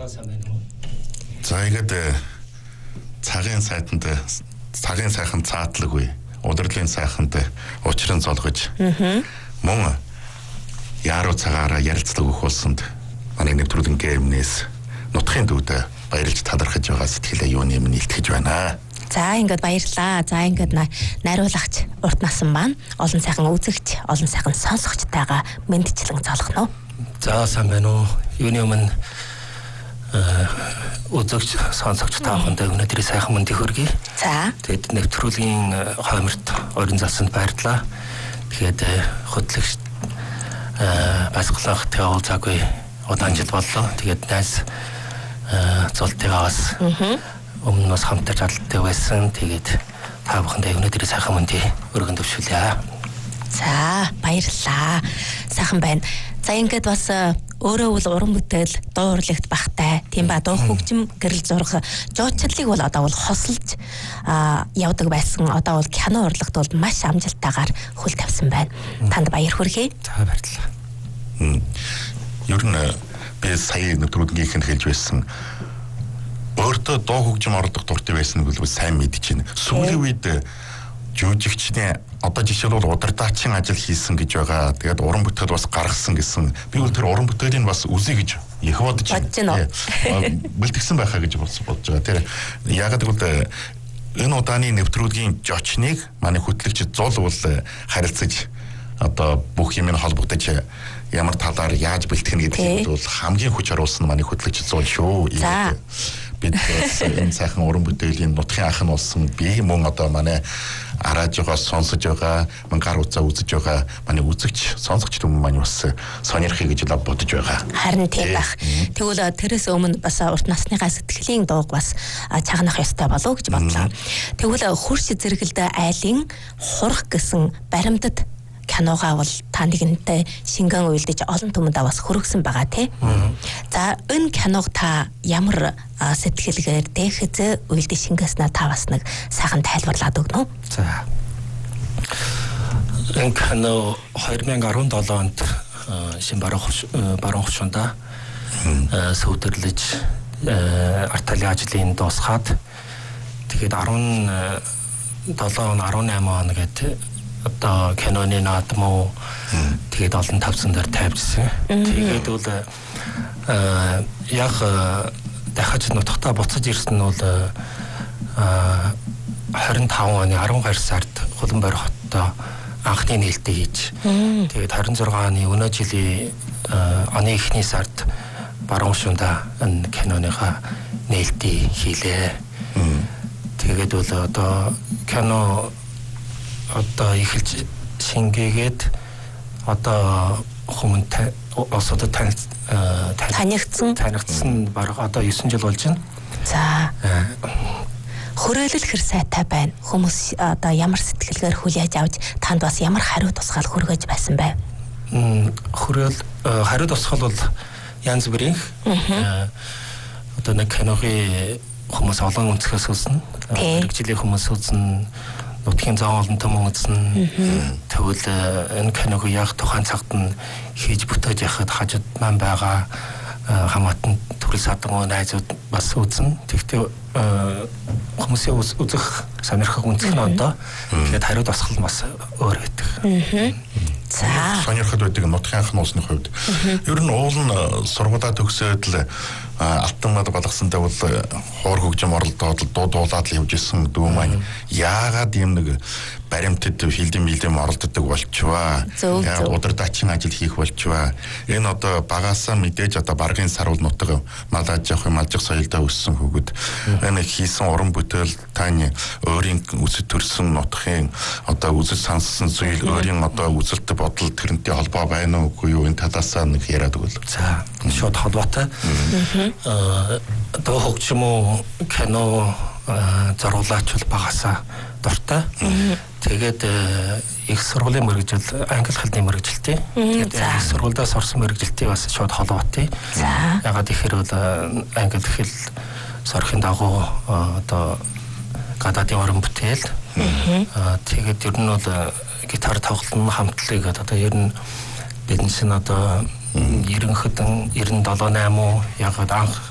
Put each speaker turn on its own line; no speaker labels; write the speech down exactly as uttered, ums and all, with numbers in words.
За сайн байна уу?
За ингээд цагийн сайтанд цагийн сайхан цаатлаггүй удирдлын сайханд учрын золгож мөн яруу цагаараа ярилцлага өгөх болсонд манай нэвтрүүлгийн геймнээс нутгийн дүүд баярлж талархаж байгаа сэтгэлээ юуны минь илтгэж байна.
За ингээд баярлаа. За ингээд найруулагч урт насан маань олон сайхан үзэгч, олон сайхан сонсогчтойгоо мэдчлэн золгоно.
За сайн байна уу? Юуны өмнө үзэгч, сонсогч тааханд өнөөдрийн сайхан мэндийг хүргэе.
За.
Тэгэд нэвтрүүлгийн хойморт орон залсанд баярлаа. Тэгээд хөтлөгч басгалах тэол цаггүй удаан жил боллоо. Тэгээд найс золтойгоо бас өмнө нь бас хамтарч алтай байсан. Тэгээд та бүхэндээ өнөөдрийн сайхан мэндийг өргөн төвшүүлье.
За баярлаа. Сайхан байна. За ингээд бас өөрөө бол уран бүтээл, дуу урлагт багтай, тийм ба дуу хөгжим, гэрэл зураг, жуучлалыг бол одоо бол хосолж явдаг байсан. Одоо бол кино урлагт бол маш амжилттайгаар хөл тавьсан байна. Танд баяр хүргэе.
За баярлалаа.
Ер нь би сая нэвтрүүлгийнхэнд хэлж байсан. Өөртөө дуу хөгжим оруулах дуртай байсан нь бол сайн мэдэж байна. Сүүлийн үед жүжигчний одоо жишээлбэл удирдаачийн ажил хийсэн гэж байгаа. Тэгээд уран бүтээл бас гаргасан гэсэн. Би бол тэр уран бүтээлийн бас үзье гэж их бодож
байна.
Бэлтгэсэн байхаа гэж бодож байгаа. Тэр яагаад гэвэл энэ удааны нэвтрүүлгийн жочныг манай хөтлөгч зул бол харилцаж одоо бүх юм нь холбогдож ямар талаар яаж бэлтгэх гэдгийг бол хамгийн хүч оруулсан манай хөтлөгч зул шүү. Бид энэ сайхан уран бүтээлийн нутгийн анх нь болсон би мөн одоо манай арааж байгаа, сонсож байгаа, мөн гар утсаа үзэж байгаа манай үзэгч, сонсогч хүмүүс маань бас сонирхъя гэж бодож байгаа.
Харин тийм байх. Тэгвэл тэрээс өмнө бас урт насныхаа сэтгэлийн дууг бас чагнах ёстой болов гэж бодлоо. Тэгвэл хурш зэрэгэлдэ айлын хурх гэсэн баримтат киногаа бол та нэгэнтэй шингэн уйлдэж олон түмэндээ бас хөргсөн байгаа тий. За энэ киног та ямар сэтгэлгээр дэхэзээ уйлдэж шингээснэ та бас нэг сайхан тайлбарлаад өгнө үү?
За. Энэ кино две тысячи десять онд шин баруун баруун хушунда сөвдөрлөж артали ажлын дуусгаад тэгээд seven он eighteen он гэдэг одоо киноны наадмуу тэгээд олон тавцсан дээр тавьжсэн. Тэгээд бол яг дахиж нутагтаа буцаж ирсэн нь бол twenty-five оны twelve сард Улаанбаатар хотод анхны нээлттэй хийж тэгээд twenty-six оны өнөө жилийн оны эхний сард баруун шунда энэ киноныхаа нээлтийг хийлээ. Тэгээд бол одоо кино одоо эхэлж шингээгээд одоо хүмүүст осод танигдсан танигдсан баг одоо nine жил болж байна.
За. Хүрээлэл хэр сайтай байна. Хүмүүс одоо ямар сэтгэлгээр хүлээж авч танд бас ямар хариу тусгаал хүргэж байсан бэ?
Хүрээл хариу тусгаал бол янз бүрийн одоо нэг киногийн хүмүүс олон өнцгөөс үзнэ. Хэрэгжлийн хүмүүс үзнэ. Нутгийн зам олон том үзсэн. Тэгвэл энэ киног яг тухайн цагт нь хийж бүтээж яхад хажууд маань байгаа хамаатан төрөл садан найзууд бас үзнэ. Тэгтээ хүмүүсийн үзэх сонирхох үнцэх нь одоо тэгээд хариуд басгал бас өөр байдаг.
За
сонирхол байдаг нутгийн анхны улсны хувьд ер нь уул нь сургуулаа төгсөөд л алтан мад болгосондоо бол хуур хөгжим оролдоод дуу дуулаад л явж исэн дүү маань яагаад юм нэг баримтад хилдэм милдэм оролддог болчихваа. Яг удирдаачийн ажил хийх болчихваа. Энэ одоо багаасаа мэдээж одоо баргын сарвал нутаг малаж явах малжих соёлдоо өссөн хөгөд энэ хийсэн уран бүтээл таны өөрийн үсэт төрсөн нутгийн одоо үзэл сонссон зүйл өөрийн одоо үзэлт бодол тэрнтэй холбоо байна уу үгүй юу энэ талаасаа нэг яриад өгвөл.
За шууд холбоотой. Аа дуу хөгжим үү кино зориулаач бол багаасаа дуртай. Тэгээд их сургуулийн мэргэжил англи хэлний мэргэжилтэй. Тэгээд их сургуульдаас орсон мэргэжилтэй бас шууд холбоотой. Ягаад гэхээр бол англи хэл сорхын дагуу одоо гадаадын уран бүтээл. Тэгээд ер нь бол гитар тоглоно хамтлагийг одоо ер нь биднээс нь одоо ninety хэдэн ninety seven eight уу ягаад анх